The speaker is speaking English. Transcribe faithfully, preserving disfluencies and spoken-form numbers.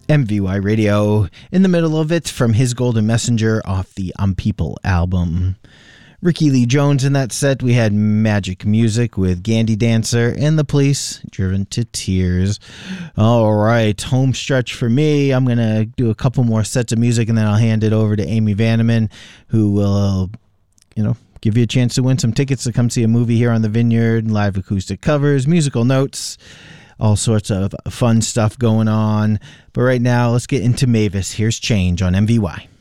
M V Y Radio, in the middle of it, from His Golden Messenger off the I'm People album. Ricky Lee Jones in that set. We had Magic Music with Gandy Dancer and The Police, Driven to Tears. All right, home stretch for me. I'm going to do a couple more sets of music and then I'll hand it over to Amy Vanneman, who will, you know, give you a chance to win some tickets to come see a movie here on the Vineyard, live acoustic covers, musical notes, all sorts of fun stuff going on. But right now, let's get into Mavis. Here's Change on M V Y.